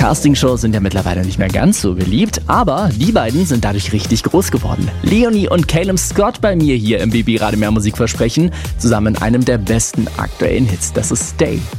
Castingshows sind ja mittlerweile nicht mehr ganz so beliebt, aber die beiden sind dadurch richtig groß geworden. Leonie und Calum Scott bei mir hier im BB Radio Mehr Musik versprechen, zusammen in einem der besten aktuellen Hits. Das ist Stay.